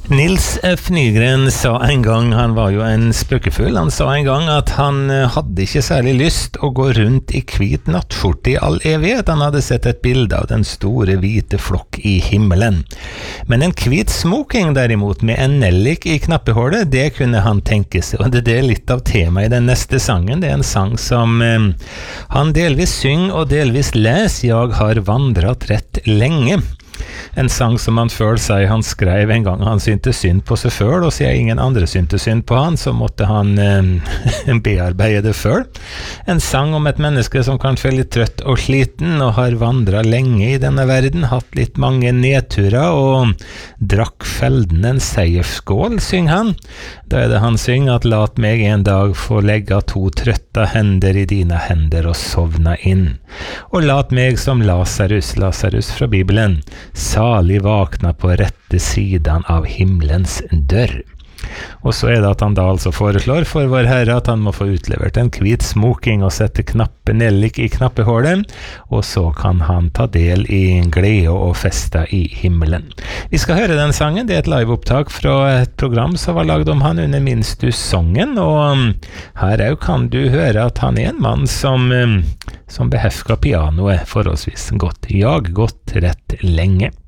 Nils F. Nygren sa en gang, han var jo en spøkefull, han sa en gang at han hadde ikke særlig lyst å gå rundt i hvit nattskjorte i all evighet. Han hadde sett et bilde av den store hvite flokk i himmelen. Men en hvit smoking derimot, med en nellik i knappehålet, det kunne han tenke seg, og det er litt av temaet i den neste sangen. Det er en sang som han delvis synger og delvis leser. Jeg har vandret rett lenge. En sang som han selv sier han skrev en gang han syntes synd på seg selv, og siden ingen andre syntes synd på han, så måtte han bearbeide det selv. En sang om et menneske som kanskje er litt trøtt og sliten, og har vandret lenge i denne verden, hatt litt mange nedturer, og drakk felden en seierskål, synger han. Da er det han synger at «Lat meg en dag få legge 2 trøtta hender i dine hender og sovna inn. Og lat meg som Lazarus fra Bibelen, salig vakna på rette sidan av himmelens dør». Og så er det at han da altså foreslår for vår Herre at han må få utlevert en hvit smoking og sette knappenellik i knappehålet, og så kan han ta del i glede og festa i himmelen. Vi skal høre den sangen, det er et liveopptak fra et program som var laget om han under Minstu-songen, og her kan du høre at han er en mann som behefka pianoet forholdsvis godt. Jeg gått rett lenge.